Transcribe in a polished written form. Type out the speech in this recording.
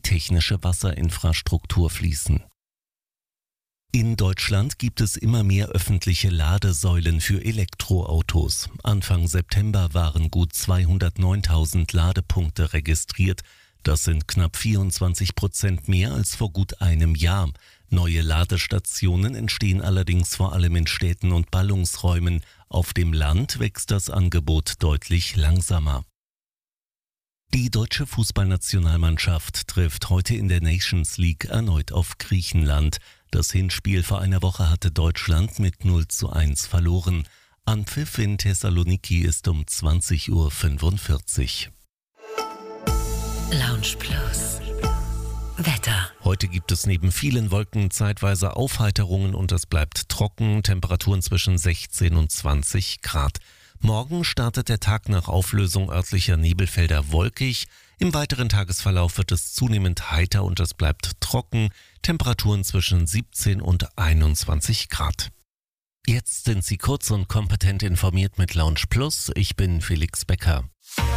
technische Wasserinfrastruktur fließen. In Deutschland gibt es immer mehr öffentliche Ladesäulen für Elektroautos. Anfang September waren gut 209.000 Ladepunkte registriert. Das sind knapp 24% mehr als vor gut einem Jahr. Neue Ladestationen entstehen allerdings vor allem in Städten und Ballungsräumen. Auf dem Land wächst das Angebot deutlich langsamer. Die deutsche Fußballnationalmannschaft trifft heute in der Nations League erneut auf Griechenland. Das Hinspiel vor einer Woche hatte Deutschland mit 0:1 verloren. Anpfiff in Thessaloniki ist um 20:45 Uhr. Lounge Plus. Wetter. Heute gibt es neben vielen Wolken zeitweise Aufheiterungen und es bleibt trocken, Temperaturen zwischen 16 und 20 Grad. Morgen startet der Tag nach Auflösung örtlicher Nebelfelder wolkig. Im weiteren Tagesverlauf wird es zunehmend heiter und es bleibt trocken, Temperaturen zwischen 17 und 21 Grad. Jetzt sind Sie kurz und kompetent informiert mit Lounge Plus. Ich bin Felix Becker.